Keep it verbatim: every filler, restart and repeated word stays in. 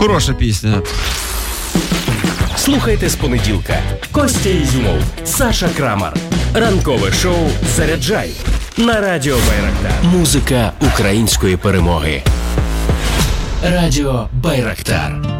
Хороша пісня. Слухайте з понеділка. Костя Ізюмов, Саша Крамар. Ранкове шоу «Заряджай» на Радіо Байрактар. Музика української перемоги. Радіо Байрактар.